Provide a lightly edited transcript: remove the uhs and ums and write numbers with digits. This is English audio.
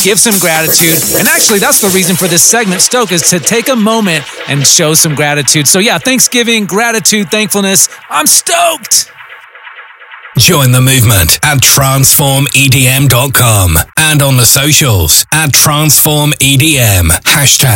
give some gratitude. And actually, that's the reason for this segment, Stoke, is to take a moment and show some gratitude. So yeah, Thanksgiving, gratitude, thankfulness. I'm stoked. Join the movement at transformedm.com and on the socials at transformedm.